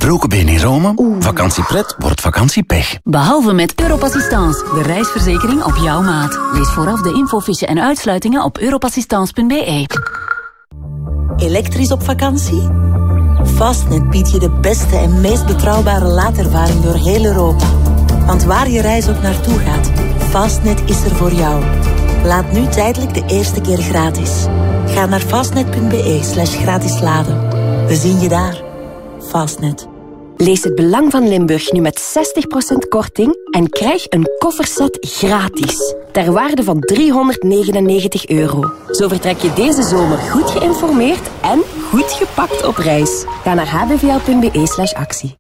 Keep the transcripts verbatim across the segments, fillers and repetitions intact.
Gebroken been in Rome? Vakantiepret wordt vakantiepech. Behalve met Europassistance, de reisverzekering op jouw maat. Lees vooraf de infofiche en uitsluitingen op europassistance punt b e. Elektrisch op vakantie? Fastnet biedt je de beste en meest betrouwbare laadervaring door heel Europa. Want waar je reis ook naartoe gaat, Fastnet is er voor jou. Laat nu tijdelijk de eerste keer gratis. Ga naar fastnet punt b e slash gratis laden. We zien je daar. Fastnet. Lees het belang van Limburg nu met zestig procent korting en krijg een kofferset gratis. Ter waarde van driehonderdnegenennegentig euro. Zo vertrek je deze zomer goed geïnformeerd en goed gepakt op reis. Ga naar h b v l punt b e slash actie.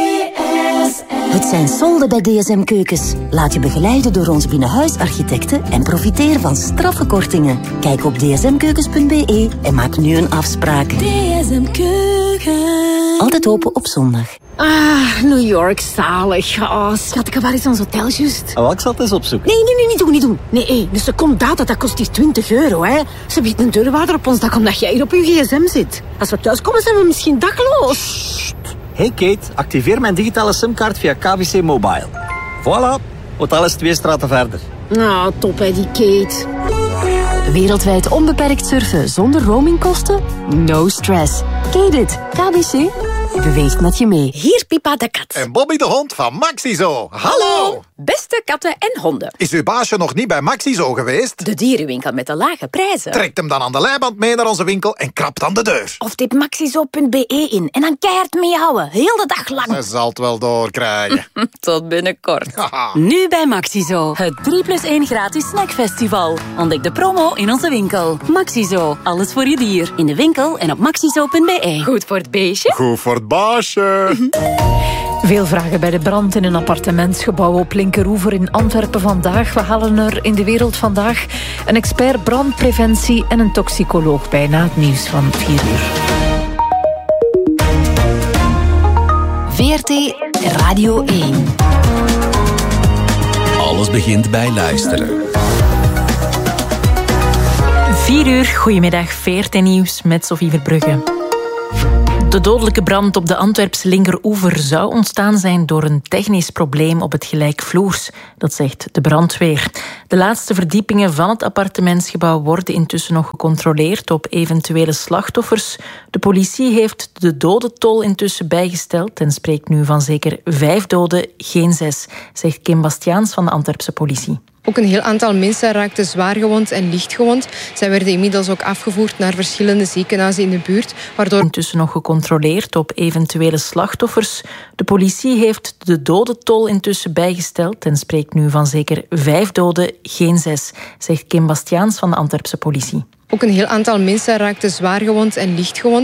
Het zijn solden bij D S M Keukens. Laat je begeleiden door onze binnenhuisarchitecten en profiteer van straffe kortingen. Kijk op d s m keukens punt b e en maak nu een afspraak. D S M Keukens. Altijd open op zondag. Ah, New York, zalig. Oh, schat, ik heb waar is ons hotel juist? Oh, ik zal het eens opzoeken. Nee, nee, nee, niet doen, niet doen. Nee, hey, de seconde data, dat kost hier twintig euro, hè. Ze biedt een deurwaarder op ons dak omdat jij hier op je gsm zit. Als we thuiskomen, zijn we misschien dakloos. Hey Kate, activeer mijn digitale simkaart via K V C Mobile. Voilà, hotel is twee straten verder. Nou, top hè, die Kate. Wereldwijd onbeperkt surfen zonder roamingkosten? No stress. Kate it. K B C beweegt met je mee. Hier Pipa de kat. En Bobby de hond van Maxizo. Hallo! Beste katten en honden. Is uw baasje nog niet bij Maxizo geweest? De dierenwinkel met de lage prijzen. Trekt hem dan aan de leiband mee naar onze winkel en krapt aan de deur. Of typ maxizo punt b e in en dan keihard meehouden. Heel de dag lang. Ze zal het wel doorkrijgen. Tot binnenkort. Nu bij Maxizo. Het drie plus één gratis snackfestival. Ontdek de promo in onze winkel. Maxizo. Alles voor je dier. In de winkel en op maxizo punt b e. Goed voor het beestje. Goed voor het baasje. Veel vragen bij de brand in een appartementsgebouw op Linkeroever in Antwerpen vandaag. We halen er in de wereld vandaag een expert brandpreventie en een toxicoloog bij na het nieuws van vier uur. V R T Radio één. Alles begint bij luisteren. vier uur, goedemiddag, V R T Nieuws met Sophie Verbrugge. De dodelijke brand op de Antwerpse linkeroever zou ontstaan zijn door een technisch probleem op het gelijkvloers. Dat zegt de brandweer. De laatste verdiepingen van het appartementsgebouw worden intussen nog gecontroleerd op eventuele slachtoffers. De politie heeft de dodentol intussen bijgesteld en spreekt nu van zeker vijf doden, geen zes, zegt Kim Bastiaans van de Antwerpse politie. Ook een heel aantal mensen raakten zwaargewond en lichtgewond. Zij werden inmiddels ook afgevoerd naar verschillende ziekenhuizen in de buurt, waardoor intussen nog gecontroleerd op eventuele slachtoffers. De politie heeft de dodentol intussen bijgesteld en spreekt nu van zeker vijf doden, geen zes, zegt Kim Bastiaans van de Antwerpse politie. ook een heel aantal mensen raakten zwaargewond en lichtgewond.